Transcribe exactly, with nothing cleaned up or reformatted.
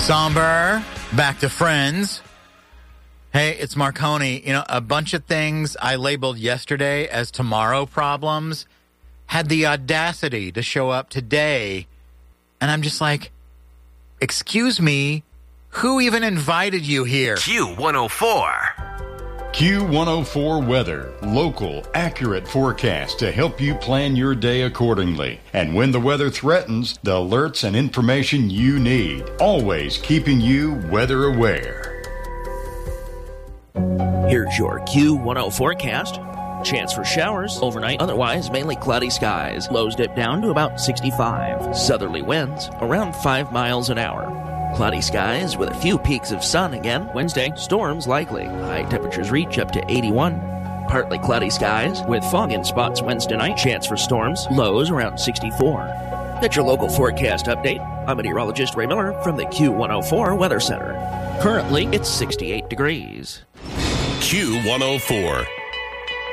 Somber, back to Friends. Hey, it's Marconi. You know, a bunch of things I labeled yesterday as tomorrow problems had the audacity to show up today. And I'm just like, excuse me, who even invited you here? Q one oh four. Q one oh four weather. Local, accurate forecast to help you plan your day accordingly. And when the weather threatens, the alerts and information you need. Always keeping you weather aware. Here's your Q one oh forecast. Chance for showers overnight, otherwise mainly cloudy skies. Lows dip down to about sixty-five. Southerly winds around five miles an hour. Cloudy skies with a few peaks of sun again. Wednesday, storms likely. High temperatures reach up to eighty-one. Partly cloudy skies with fog in spots Wednesday night. Chance for storms. Lows around sixty-four. That's your local forecast update. I'm meteorologist Ray Miller from the Q one oh four Weather Center. Currently, it's sixty-eight degrees. Q one oh four.